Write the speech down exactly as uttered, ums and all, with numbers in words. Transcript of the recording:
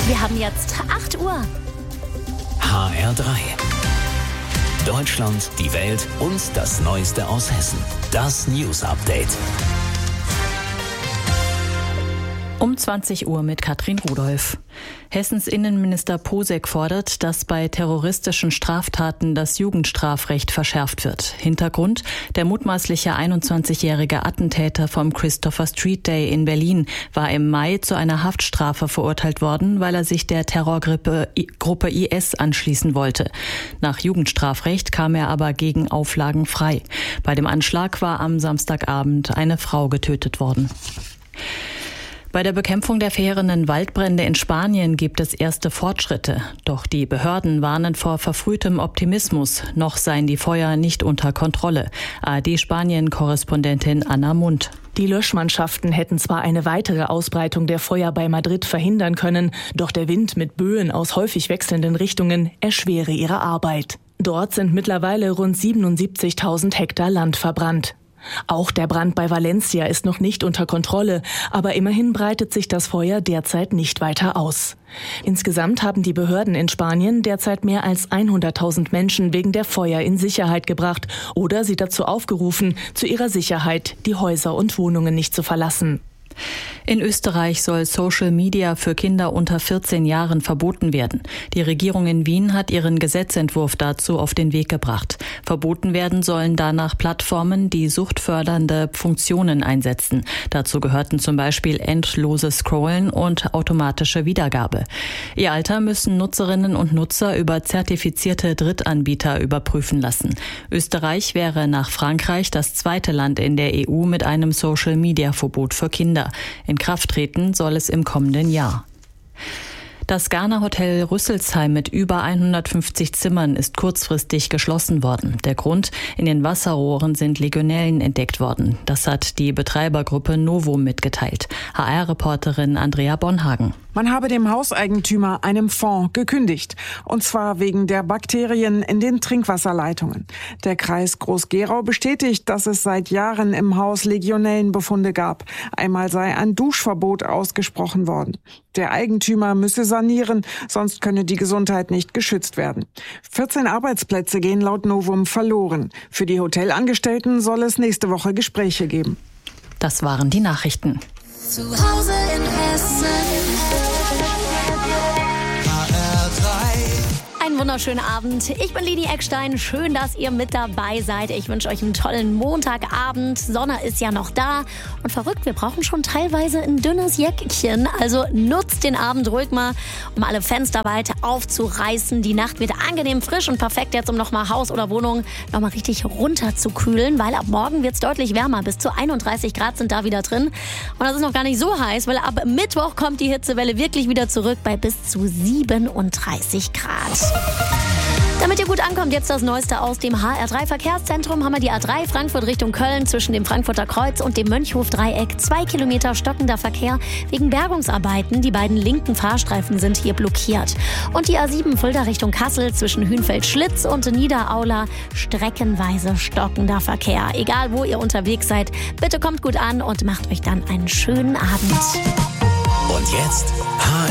Wir haben jetzt acht Uhr. H R drei. Deutschland, die Welt und das Neueste aus Hessen. Das News Update. Um zwanzig Uhr mit Katrin Rudolph. Hessens Innenminister Posek fordert, dass bei terroristischen Straftaten das Jugendstrafrecht verschärft wird. Hintergrund: Der mutmaßliche einundzwanzigjährige Attentäter vom Christopher Street Day in Berlin war im Mai zu einer Haftstrafe verurteilt worden, weil er sich der Terrorgruppe Gruppe I S anschließen wollte. Nach Jugendstrafrecht kam er aber gegen Auflagen frei. Bei dem Anschlag war am Samstagabend eine Frau getötet worden. Bei der Bekämpfung der verheerenden Waldbrände in Spanien gibt es erste Fortschritte. Doch die Behörden warnen vor verfrühtem Optimismus. Noch seien die Feuer nicht unter Kontrolle. A R D-Spanien-Korrespondentin Anna Mundt. Die Löschmannschaften hätten zwar eine weitere Ausbreitung der Feuer bei Madrid verhindern können, doch der Wind mit Böen aus häufig wechselnden Richtungen erschwere ihre Arbeit. Dort sind mittlerweile rund siebenundsiebzigtausend Hektar Land verbrannt. Auch der Brand bei Valencia ist noch nicht unter Kontrolle, aber immerhin breitet sich das Feuer derzeit nicht weiter aus. Insgesamt haben die Behörden in Spanien derzeit mehr als hunderttausend Menschen wegen der Feuer in Sicherheit gebracht oder sie dazu aufgerufen, zu ihrer Sicherheit die Häuser und Wohnungen nicht zu verlassen. In Österreich soll Social Media für Kinder unter vierzehn Jahren verboten werden. Die Regierung in Wien hat ihren Gesetzentwurf dazu auf den Weg gebracht. Verboten werden sollen danach Plattformen, die suchtfördernde Funktionen einsetzen. Dazu gehörten zum Beispiel endloses Scrollen und automatische Wiedergabe. Ihr Alter müssen Nutzerinnen und Nutzer über zertifizierte Drittanbieter überprüfen lassen. Österreich wäre nach Frankreich das zweite Land in der E U mit einem Social Media Verbot für Kinder. In Kraft treten soll es im kommenden Jahr. Das Garner Hotel Rüsselsheim mit über hundertfünfzig Zimmern ist kurzfristig geschlossen worden. Der Grund: In den Wasserrohren sind Legionellen entdeckt worden. Das hat die Betreibergruppe Novum mitgeteilt. H R-Reporterin Andrea Bonhagen. Man habe dem Hauseigentümer, einem Fonds, gekündigt. Und zwar wegen der Bakterien in den Trinkwasserleitungen. Der Kreis Groß-Gerau bestätigt, dass es seit Jahren im Haus Legionellenbefunde gab. Einmal sei ein Duschverbot ausgesprochen worden. Der Eigentümer müsse sanieren, sonst könne die Gesundheit nicht geschützt werden. vierzehn Arbeitsplätze gehen laut Novum verloren. Für die Hotelangestellten soll es nächste Woche Gespräche geben. Das waren die Nachrichten. Zu Hause in Hessen. Einen wunderschönen Abend. Ich bin Lini Eckstein. Schön, dass ihr mit dabei seid. Ich wünsche euch einen tollen Montagabend. Sonne ist ja noch da. Und verrückt, wir brauchen schon teilweise ein dünnes Jäckchen. Also nutzt den Abend ruhig mal, um alle Fenster weiter aufzureißen. Die Nacht wird angenehm frisch und perfekt jetzt, um nochmal Haus oder Wohnung nochmal richtig runter zu kühlen. Weil ab morgen wird es deutlich wärmer. Bis zu einunddreißig Grad sind da wieder drin. Und das ist noch gar nicht so heiß, weil ab Mittwoch kommt die Hitzewelle wirklich wieder zurück bei bis zu siebenunddreißig Grad. Damit ihr gut ankommt, jetzt das Neueste aus dem H R drei Verkehrszentrum. Haben wir die A drei Frankfurt Richtung Köln zwischen dem Frankfurter Kreuz und dem Mönchhof-Dreieck. Zwei Kilometer stockender Verkehr wegen Bergungsarbeiten. Die beiden linken Fahrstreifen sind hier blockiert. Und die A sieben Fulda Richtung Kassel zwischen Hünfeld-Schlitz und Niederaula. Streckenweise stockender Verkehr. Egal, wo ihr unterwegs seid, bitte kommt gut an und macht euch dann einen schönen Abend. Und jetzt H R